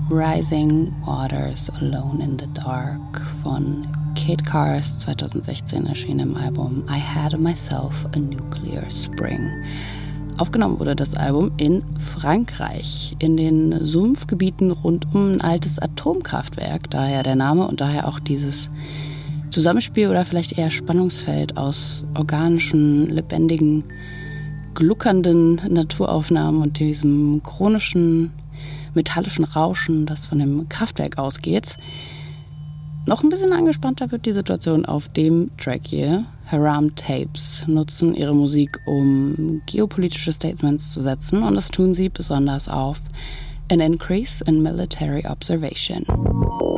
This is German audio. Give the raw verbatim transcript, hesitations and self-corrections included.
Rising Waters, Alone in the Dark von Kate Cars, zwanzig sechzehn erschien im Album I Had Myself a Nuclear Spring. Aufgenommen wurde das Album in Frankreich, in den Sumpfgebieten rund um ein altes Atomkraftwerk, daher der Name und daher auch dieses Zusammenspiel oder vielleicht eher Spannungsfeld aus organischen, lebendigen, gluckernden Naturaufnahmen und diesem chronischen, metallischen Rauschen, das von dem Kraftwerk ausgeht. Noch ein bisschen angespannter wird die Situation auf dem Track hier. Haram Tapes nutzen ihre Musik, um geopolitische Statements zu setzen, und das tun sie besonders auf An Increase in Military Observation.